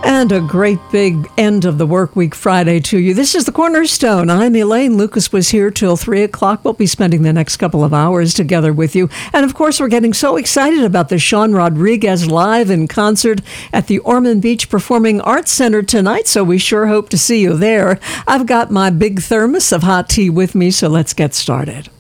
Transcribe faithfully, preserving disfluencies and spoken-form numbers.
And a great big end of the work week Friday to you. This is the Cornerstone. I'm Elaine. Lucas was here till three o'clock. We'll be spending the next couple of hours together with you. And of course, we're getting so excited about the Sean Rodriguez live in concert at the Ormond Beach Performing Arts Center tonight. So we sure hope to see you there. I've got my big thermos of hot tea with me, so let's get started.